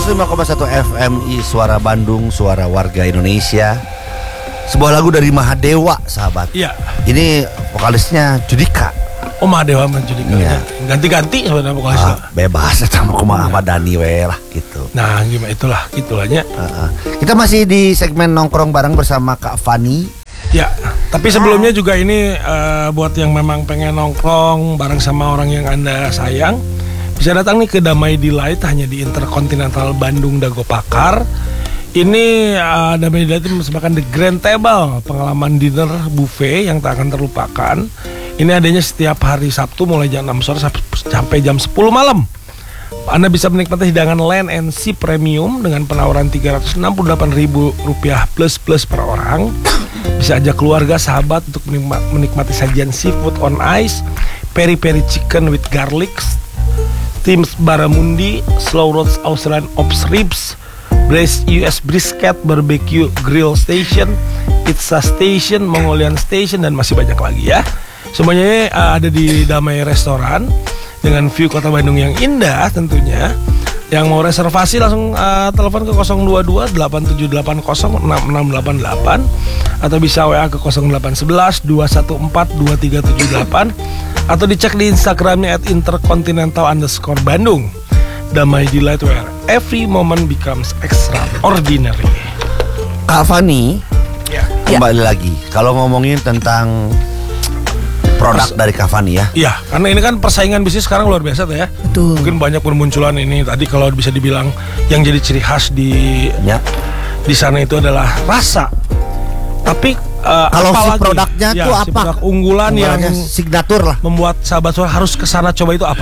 105,1 FMI Suara Bandung, suara warga Indonesia. Sebuah lagu dari Mahadewa, sahabat. Iya. Ini vokalisnya Judika. Oh, Mahadewa sama Judika. Iya. Ganti-ganti sebenarnya vokalisnya. Bebas sama kumaha Ahmad Dhani we lah gitu. Nah, gimana itulahnya. Kita masih di segmen nongkrong bareng bersama Kak Fani. Ya, tapi sebelumnya juga ini buat yang memang pengen nongkrong bareng sama orang yang Anda sayang, bisa datang nih ke Damai Delight hanya di Intercontinental Bandung Dago Pakar. Ini Damai Delight mempersembahkan The Grand Table, pengalaman dinner buffet yang tak akan terlupakan. Ini adanya setiap hari Sabtu mulai jam 6 sore sampai jam 10 malam. Anda bisa menikmati hidangan Land and Sea Premium dengan penawaran Rp368.000 plus per orang. Bisa ajak keluarga, sahabat untuk menikmati sajian seafood on ice, peri-peri chicken with garlic, steamed barramundi, slow roast Australian ops ribs, braised US brisket, barbecue grill station, pizza station, Mongolian station, dan masih banyak lagi ya. Semuanya ini ada di Damai Restoran dengan view kota Bandung yang indah tentunya. Yang mau reservasi langsung telepon ke 022 8780 6688 atau bisa WA ke 0811 214 2378 atau dicek di Instagramnya @intercontinental_Bandung. Damai Delight where every moment becomes extraordinary. Kak Fani, Ya. kembali lagi. Kalau ngomongin tentang produk dari Kak Fani ya. Iya, karena ini kan persaingan bisnis sekarang luar biasa tuh ya. Betul. Mungkin banyak bermunculan ini. Tadi kalau bisa dibilang yang jadi ciri khas di sana itu adalah rasa. Tapi kalau si apalagi, produknya ya, tuh si apa? produk unggulan yang signatur lah. Membuat sahabat suara harus kesana coba itu apa?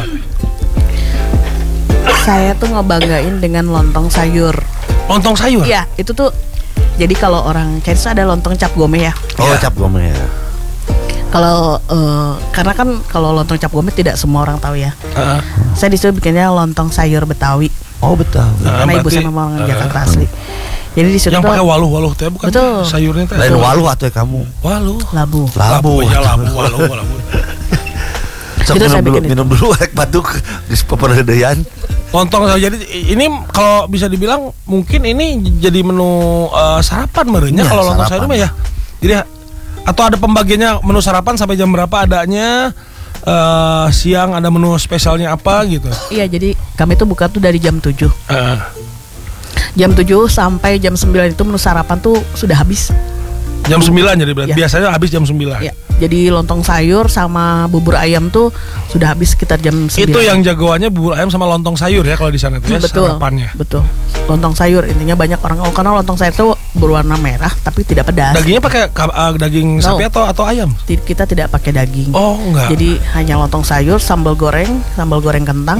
Saya tuh ngebanggain dengan lontong sayur. Lontong sayur? Iya, itu tuh. Jadi kalau orang Chinese ada lontong cap gome ya. Oh, Ya. cap gome ya. Kalau karena kan kalau lontong cap gome tidak semua orang tahu ya. Saya disuruh bikinnya lontong sayur Betawi. Oh, betul. Karena ibu saya memang orang Jakarta asli. Jadi disuruh yang pakai waluh teh bukan? Betul. Sayurnya teh. Lain waluh atau kamu? Waluh. Labu. Ya labu, waluh. Sok Itu saya minum dulu rek batuk geus peperedean. Lontong sayur. Jadi ini kalau bisa dibilang mungkin ini jadi menu sarapan merenya Ya, kalau lontong sayur sarapan. mah ya. Jadi atau ada pembagiannya menu sarapan sampai jam berapa adanya, siang ada menu spesialnya apa gitu. Iya, jadi kami tuh buka tuh dari jam 7. Jam 7 sampai jam 9 itu menu sarapan tuh sudah habis. Jam 9 jadi berarti. Ya. Biasanya habis jam 9. Ya, jadi lontong sayur sama bubur ayam tuh sudah habis sekitar jam 9. Itu yang jagoannya bubur ayam sama lontong sayur ya kalau di sana itu ya, betul, sarapannya. Betul. Lontong sayur intinya banyak orang karena lontong sayur itu berwarna merah tapi tidak pedas. Dagingnya pakai daging sapi atau ayam? Kita tidak pakai daging. Oh, enggak. Jadi hanya lontong sayur, sambal goreng kentang,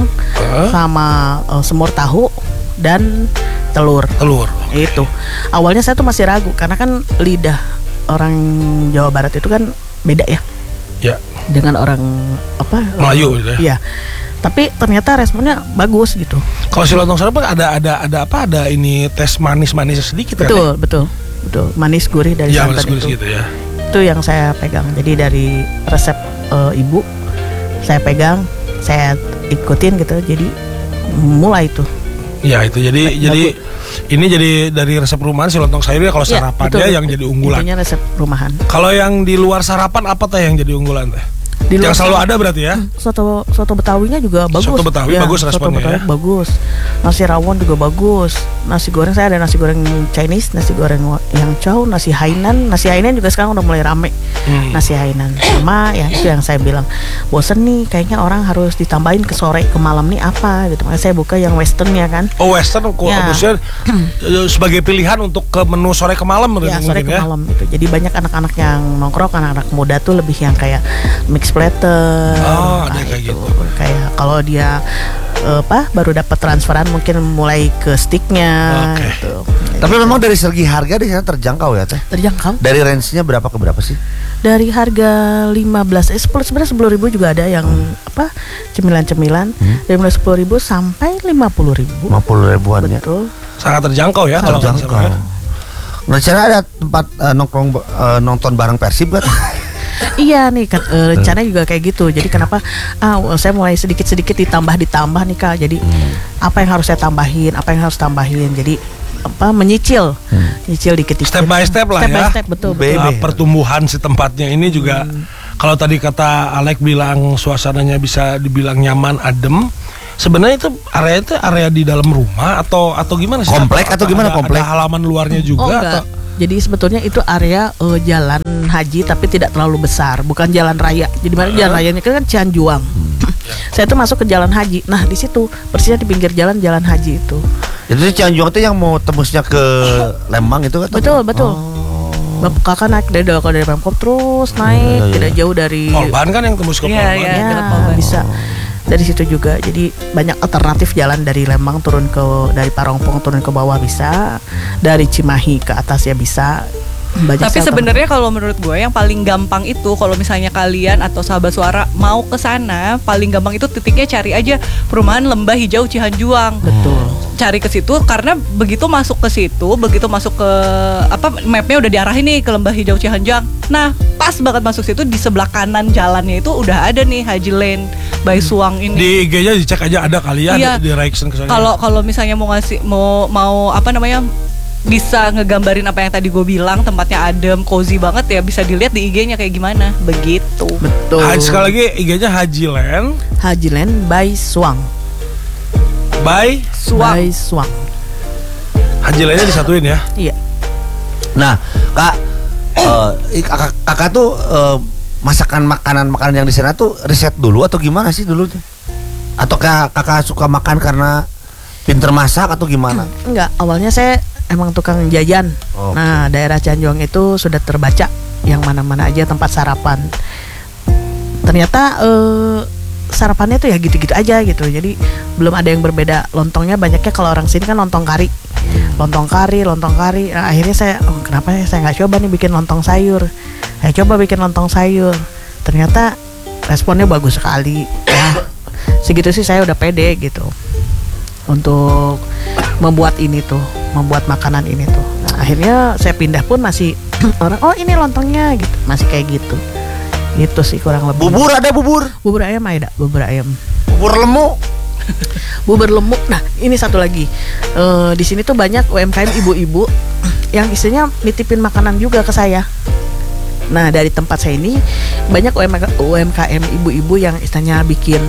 sama semur tahu dan telur. Itu. Awalnya saya tuh masih ragu karena kan lidah orang Jawa Barat itu kan beda ya. Ya. Dengan orang Melayu gitu ya. Iya. Tapi ternyata responnya bagus gitu. Kalau si lontong sayur ada ini tes manis-manisnya sedikit Betul. Manis gurih dari ya, santan manis gurih itu. gitu ya. Itu yang saya pegang. Jadi dari resep ibu saya pegang, saya ikutin gitu. Jadi mulai itu. Ya itu jadi ini jadi dari resep rumahan si lontong sayurnya kalau sarapannya betul. yang jadi unggulan. Intinya resep rumahan. Kalau yang di luar sarapan apa teh yang jadi unggulan teh? Yang selalu ada berarti ya? Soto Betawinya juga bagus. Soto Betawi bagus responnya Soto Betawi ya? bagus. Nasi rawon juga bagus. Nasi goreng saya ada nasi goreng Chinese, nasi goreng yang chow, nasi Hainan. Nasi Hainan juga sekarang udah mulai rame. Nasi Hainan sama ya itu yang saya bilang. Bosen nih kayaknya orang harus ditambahin ke sore ke malam nih apa gitu. Makanya saya buka yang western ya kan. Oh western maksudnya sebagai pilihan untuk ke menu sore ke malam ya, sore ke malam gitu. Jadi banyak anak-anak yang nongkrong, anak-anak muda tuh lebih yang kayak mix platter. Ada kayak gitu. Kayak kalau dia baru dapat transferan mungkin mulai ke sticknya gitu. Tapi memang dari segi harga di sana terjangkau ya teh? Terjangkau. Dari range-nya berapa ke berapa sih? Dari harga 15 sebenarnya 10.000 juga ada yang cemilan-cemilan dari mulai 10.000 sampai 50.000. 50.000-an ya. Betul. Sangat terjangkau ya kalau terjangkau. Nah, di sana ada tempat nongkrong nonton bareng Persib kan? Iya nih rencana juga kayak gitu. Jadi kenapa saya mulai sedikit-sedikit ditambah nih Kak. Jadi apa yang harus saya tambahin, apa yang harus tambahin. Jadi menyicil, nyicil dikit-dikit. Step by step lah ya. Step, betul. Pertumbuhan si tempatnya ini juga. Kalau tadi kata Alek bilang suasananya bisa dibilang nyaman, adem. Sebenarnya itu area di dalam rumah atau gimana sih? Komplek atau gimana komplek? Ada halaman luarnya juga enggak. atau? Jadi sebetulnya itu area jalan haji tapi tidak terlalu besar, bukan jalan raya. Jadi mana jalan rayanya kan Cianjuang. Saya tuh masuk ke jalan haji. Nah, di situ persisnya di pinggir jalan haji itu. Jadi Cianjuang itu yang mau tembusnya ke Lembang itu kan? Betul. Bapak kakak naik dari Pemkot terus naik, tidak jauh dari Polban kan yang tembus ke Polban. Iya, bisa. Dari situ juga, jadi banyak alternatif jalan dari Lembang dari Parongpong turun ke bawah bisa, dari Cimahi ke atas ya bisa. Tapi sebenarnya kalau menurut gue yang paling gampang itu kalau misalnya kalian atau sahabat suara mau ke sana, paling gampang itu titiknya cari aja perumahan Lembah Hijau Cihanjuang. Betul. Cari ke situ karena begitu masuk ke mapnya udah diarahin nih ke Lembah Hijau Cihanjuang. Nah, pas banget masuk situ di sebelah kanan jalannya itu udah ada nih Haji Lane by Suang ini. Di IG-nya dicek aja ada kali ya, iya. Di reaction ke sana. Kalau misalnya mau bisa ngegambarin apa yang tadi gue bilang, tempatnya adem, cozy banget ya, bisa dilihat di IG-nya kayak gimana. Begitu. Betul. Sekali lagi IG-nya Haji Land by Suang. By Suang. Haji Landnya disatuin ya. Iya. Nah, Kak, kakak tuh makanan yang di sana tuh riset dulu atau gimana sih dulu? Atau kakak suka makan karena pinter masak atau gimana? Enggak, awalnya saya emang tukang jajan. Okay. Nah, daerah Cianjuang itu sudah terbaca yang mana-mana aja tempat sarapan. Ternyata sarapannya tuh ya gitu-gitu aja gitu. Jadi belum ada yang berbeda. Lontongnya banyaknya kalau orang sini kan lontong kari. Nah, akhirnya saya kenapa saya nggak coba nih bikin lontong sayur. Saya coba bikin lontong sayur. Ternyata responnya bagus sekali. Ya, segitu sih saya udah pede gitu untuk membuat makanan ini tuh. Nah, akhirnya saya pindah pun masih orang ini lontongnya gitu, masih kayak gitu. Gitu sih kurang lebih. Bubur ada bubur ayam ada, bubur ayam. Bubur lemu. Bubur lemu. Nah, ini satu lagi. Di sini tuh banyak UMKM ibu-ibu yang istilahnya nitipin makanan juga ke saya. Nah, dari tempat saya ini banyak UMKM ibu-ibu yang istilahnya bikin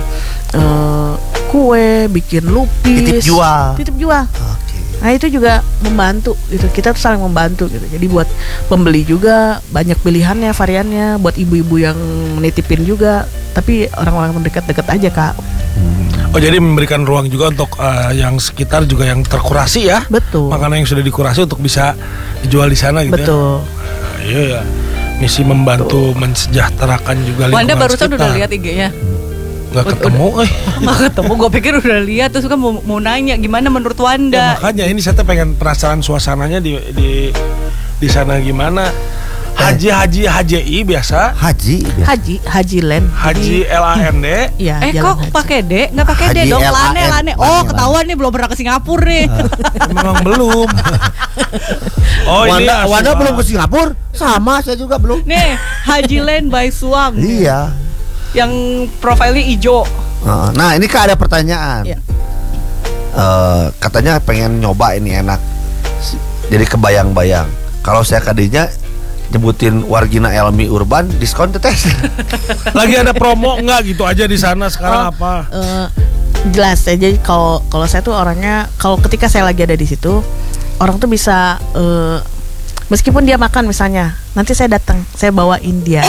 kue, bikin lupis, titip jual. Okay. Nah, itu juga membantu gitu. Kita tuh saling membantu gitu. Jadi buat pembeli juga banyak pilihannya, variannya. Buat ibu-ibu yang menitipin juga. Tapi orang-orang dekat-dekat aja, Kak. Oh, jadi memberikan ruang juga untuk yang sekitar juga yang terkurasi ya. Betul. Makanan yang sudah dikurasi untuk bisa dijual di sana gitu. Betul. Iya ya. Misi membantu mensejahterakan juga lingkungan. Wanda barusan sekitar. udah lihat IG-nya? Nggak ketemu, Nggak ketemu, gue pikir udah lihat. Terus kan mau nanya gimana menurut Wanda. Ya, makanya ini saya pengen penasaran suasananya di sana gimana. HJI biasa. Haji Land. Haji LAND. Iya. Kok pakai D? Nggak pakai D dong. Lane. Oh, ketahuan nih belum pernah ke Singapura nih. Memang belum. Oh, Wanda belum ke Singapura? Sama, saya juga belum. Nih, Haji Land by Suang. Iya. Yang profilnya hijau. Nah, ini Kak ada pertanyaan. Iya. Katanya pengen nyoba ini enak. Jadi kebayang-bayang. Kalau saya kadinya nyebutin Wargina Elmi Urban, diskon tetes. Lagi ada promo enggak gitu aja di sana sekarang apa? Jelas ya. Jadi kalau saya tuh orangnya, kalau ketika saya lagi ada di situ, orang tuh bisa meskipun dia makan misalnya, nanti saya datang, saya bawain dia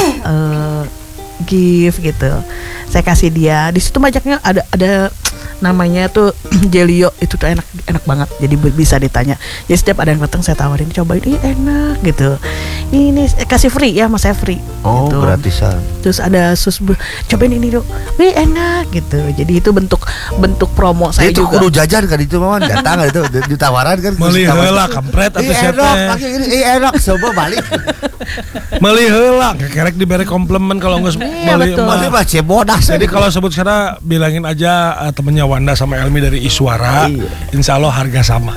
gift gitu. Saya kasih dia. Di situ banyaknya ada namanya tuh Jelio, itu tuh enak banget. Jadi bisa ditanya. Jadi setiap ada yang datang saya tawarin, cobain, enak gitu. Ini kasih free ya, mas saya free. Oh, gitu. gratisan. Terus ada cobain ini dong. Enak gitu. Jadi itu bentuk promo saya itu juga. kudu jajan kan itu mah datang itu ditawaran kan. Meuli heula kampret atuh siapa. Enak coba balik. Meuli heula kerek dibere komplimen kalau geus meuli. Meuli mah bodas. Jadi kalau sebut sana bilangin aja temennya Wanda sama Elmi dari Iswara. Iya. Insya Allah harga sama.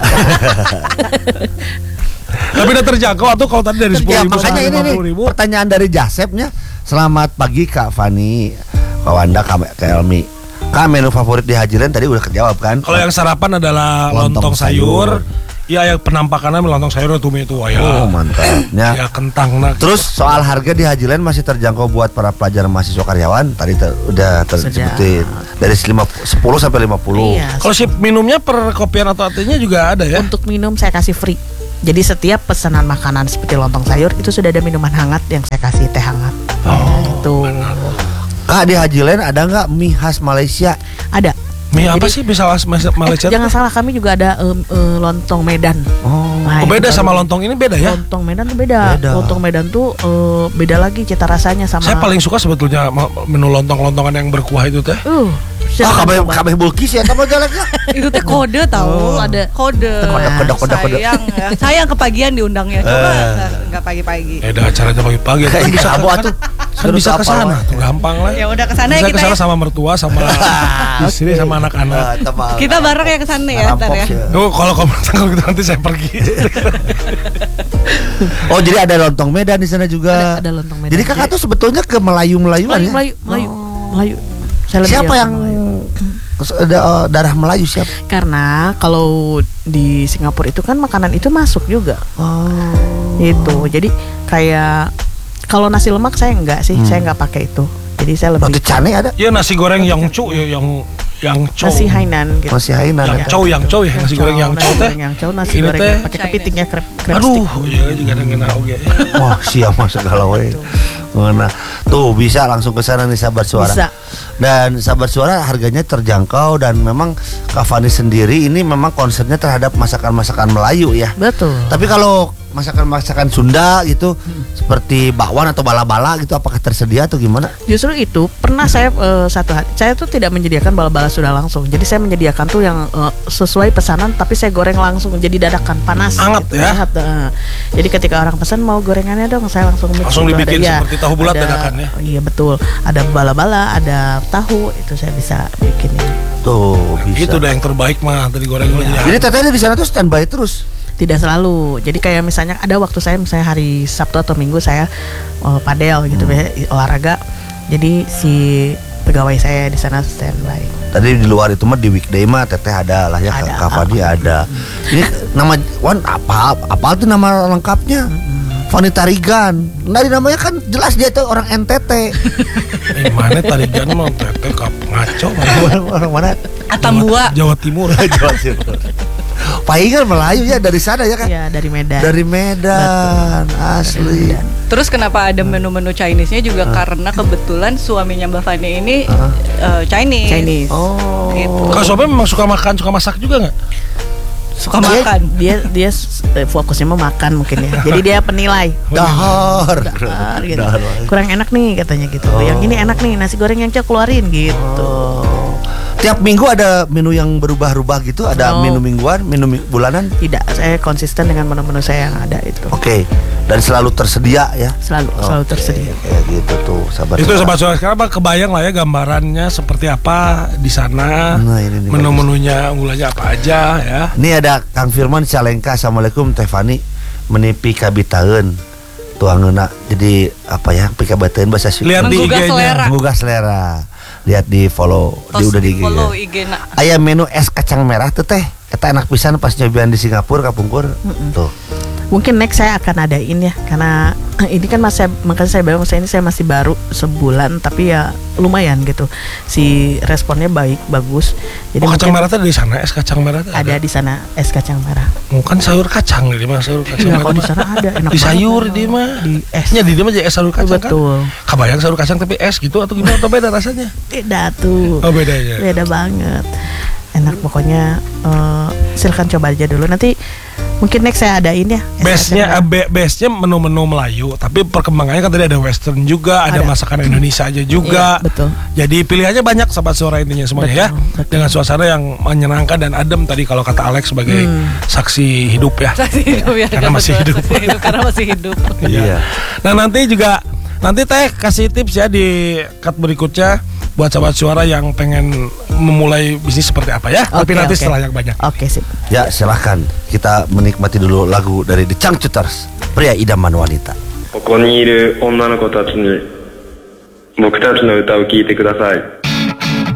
Tapi udah terjangkau atau kalau tadi dari 10.000 makanya sampai ini 50.000. pertanyaan dari Jasepnya, Selamat pagi Kak Fani, Kak Wanda, Kak Elmi. Kak, menu favorit di Hajilan tadi udah kejawab kan? Kalau yang sarapan adalah lontong sayur. Ya, yang penampakannya lontong sayur tumi itu ya. Oh, mantapnya. Ya kentang. Terus soal harga di Hajilan masih terjangkau buat para pelajar mahasiswa karyawan. Tadi udah tersebutin dari 10 sampai 50. Iya. Kalau sip minumnya per kopian atau artinya juga ada ya? Untuk minum saya kasih free. Jadi setiap pesanan makanan seperti lontong sayur itu sudah ada minuman hangat yang saya kasih teh hangat. Gitu. Kak, di Hajilan ada nggak mie khas Malaysia? Ada. Mie apa sih bisa Malaysia? Jangan salah, kami juga ada lontong Medan. Nah, beda itu sama lontong ini beda ya? Lontong Medan tuh beda. Lontong Medan tuh beda lagi cita rasanya sama. Saya paling suka sebetulnya menu lontong-lontongan yang berkuah itu teh. Kabeh bulkis ya kamu jalannya. Itu teh kode tahu, ada kode. Kode. Sayang ya. Sayang kepagian diundangnya. Coba enggak pagi-pagi. Ada acaranya pagi-pagi. Kayak Bisa kamu atuh. Kan bisa ke sana tuh gampang lah. Ya udah ke sana ya Bisa kita. ke sana sama mertua sama istri sama anak-anak. Kita bareng ya ke sana ya ntar ya. Tuh kalau gitu nanti saya pergi. Oh, jadi ada lontong Medan di sana juga. Ada lontong Medan. Jadi kakak tuh sebetulnya ke Melayu-Melayuan ya? Melayu. Saya lebih Siapa ke yang darah Melayu siapa? Karena kalau di Singapura itu kan makanan itu masuk juga. Itu. Jadi kayak kalau nasi lemak saya enggak sih, saya enggak pakai itu. Jadi saya lebih Roti canai ada? Iya, nasi goreng yang cu ya yang chow. nasi Hainan gitu. Nasi Hainan. Yang chow ya, nasi goreng yang chow teh. Nasi Ini goreng teh pakai kepiting ya, krep Aduh, stick. iya juga ada ngena oge. Wah, siap masuk galau we. Nah, tuh bisa langsung ke sana nih Sahabat Suara. Bisa. Dan Sahabat Suara harganya terjangkau dan memang Kak Fani sendiri ini memang concernnya terhadap masakan-masakan Melayu ya. Betul. Tapi kalau masakan-masakan Sunda gitu seperti bakwan atau bala-bala gitu apakah tersedia atau gimana? Justru itu pernah saya satu hari saya tuh tidak menyediakan bala-bala sudah langsung. Jadi saya menyediakan tuh yang sesuai pesanan tapi saya goreng langsung jadi dadakan panas. Hangat gitu. ya? Hangat, jadi ketika orang pesan mau gorengannya dong, saya langsung mix. Langsung gitu. dibikin seperti tahu bulat dadakan ya? Iya betul. Ada bala-bala, ada tahu itu saya bisa bikin ini. Tuh bisa. Itu udah yang terbaik mah tadi goreng aja. Jadi tetehnya di sana tuh standby terus. Tidak selalu. Jadi kayak misalnya ada waktu saya misalnya hari Sabtu atau Minggu saya padel gitu olahraga. Jadi si pegawai saya di sana standby. Tadi di luar itu mah di weekday mah teteh ada lah ya, Kak Fani ada. Ini nama Wan apa tuh nama lengkapnya? Fani Tarigan. Nah, namanya kan jelas dia tuh orang NTT. Mana Tarigan mah teteh ngaco. Orang mana? Atambua. Jawa Timur. Jawa Timur. Palingan Melayu ya dari sana ya kan? Iya, dari Medan. Dari Medan, asli. Terus kenapa ada menu-menu Chinese-nya juga karena kebetulan suaminya Mbak Fani ini Chinese. Oh. Gitu. Kak Sobe memang suka makan, suka masak juga nggak? Suka makan. Dia fokusnya mau makan mungkin ya. Jadi dia penilai. Dahar. Gitu. Dahar. Kurang enak nih katanya gitu. Yang ini enak nih, nasi goreng yang cak keluarin gitu. Tiap minggu ada menu yang berubah-ubah gitu? Ada menu mingguan, menu bulanan? Tidak, saya konsisten dengan menu-menu saya yang ada itu. Oke. Dan selalu tersedia ya? Selalu tersedia. Kayak gitu tuh, sahabat. Itu Sobat Suara sekarang Bang, kebayang lah ya gambarannya seperti apa di sana. Nah, ini menu-menunya unggulannya apa aja ya. Ini ada Kang Firman Calengka. Assalamualaikum Teh Fani. Menipi kabitaeun tuangeuna. Jadi apa ya? Pikabateun bahasa Sunda. Lihat di Menggugah IG-nya. selera. Menggugah selera. Lihat di follow, Tos udah di IG. follow IG-na. Aya menu es kacang merah tuh teh. Eta enak pisan pas nyobian di Singapura kapungkur. Tuh. Mungkin next saya akan adain ya, karena ini kan makanya saya bilang ini saya masih baru sebulan, tapi ya lumayan gitu. Si responnya bagus. Jadi Kacang merah tadi di sana, es kacang merah tadi ada di sana es kacang merah. Bukan sayur kacang di mah sayur kacang Iya, merah. kalau di sana ada enak Di sayur banget. di mah. Di Esnya di dia mah jadi es sayur kacang Betul. kan. Kebayang sayur kacang tapi es gitu atau gimana atau beda rasanya? Beda tuh. Oh beda ya. Beda banget. Enak pokoknya, silakan coba aja dulu. Nanti mungkin next saya adain ya. Base-nya menu-menu Melayu, tapi perkembangannya kan tadi ada western juga, ada masakan Indonesia aja juga. Iya, betul. Jadi pilihannya banyak Sobat Suara intinya semuanya Betul. Dengan suasana yang menyenangkan dan adem tadi kalau kata Alex sebagai saksi hidup ya. Saksi hidup ya. Karena masih hidup. Karena masih hidup. Iya. Nah nanti Teh kasih tips ya di cut berikutnya buat Sobat Suara yang pengen memulai bisnis seperti apa ya. Tapi nanti setelah yang banyak. Oke, sip. Ya silahkan kita menikmati dulu lagu dari The Changcuters, pria idaman wanita. ここにいる女の子たちに僕たちの歌を聴いてください。